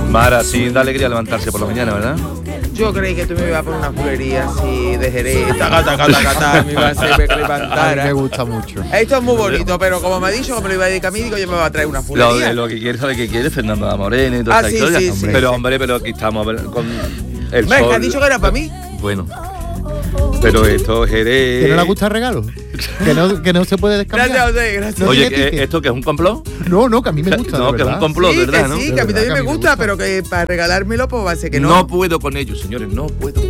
Mara, sí, da alegría levantarse por la mañana, ¿verdad? Yo creí que tú me ibas a poner una fulería así de Jerez, taca, taca, taca, taca, me iba a hacer que levantara. Me gusta mucho. Esto es muy bonito, pero como me ha dicho que me lo iba a dedicar a mí, digo, yo me voy a traer una fulería. Lo que quiere, ¿sabe qué quiere? Fernando Moreno y toda esa sí, historia. sí, sí, Pero sí. hombre, pero aquí estamos con el Venga, sol. has dicho que era para mí. Bueno, pero esto Jerez... ¿Que no le gusta el regalo? ¿Que no se puede descambiar? Gracias, José, gracias. No Oye, tiene ticket. ¿esto que es un complot? No, que a mí me gusta. No, de que es un verdad. complot, Sí, ¿verdad? que ¿no? sí, De que a mí verdad también que me a mí me gusta, gusta. pero que para regalármelo, pues va a ser que no. No puedo con ellos, señores, no puedo.